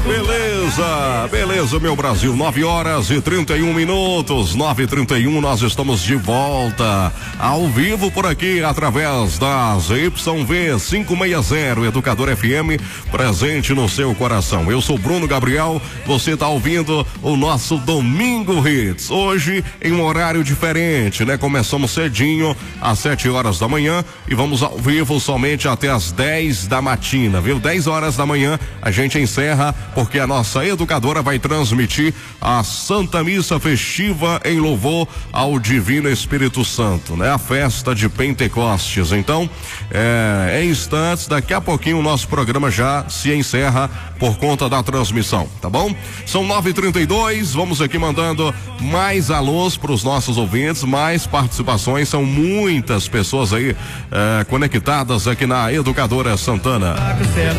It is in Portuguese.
Beleza, meu Brasil, 9h31, 9h31, nós estamos de volta, ao vivo por aqui, através da ZYV 560, Educador FM, presente no seu coração. Eu sou Bruno Gabriel, você está ouvindo o nosso Domingo Hits, hoje em um horário diferente, né? Começamos cedinho, às 7 horas da manhã, e vamos ao vivo somente até às 10 da matina, viu? 10 horas da manhã a gente encerra, porque a nossa educadora vai transmitir a Santa Missa Festiva em louvor ao Divino Espírito Santo, né? A festa de Pentecostes. Então, em instantes, daqui a pouquinho o nosso programa já se encerra por conta da transmissão, tá bom? São 9h32, vamos aqui mandando mais alôs para os nossos ouvintes, mais participações, são muitas pessoas aí conectadas aqui na Educadora Santana.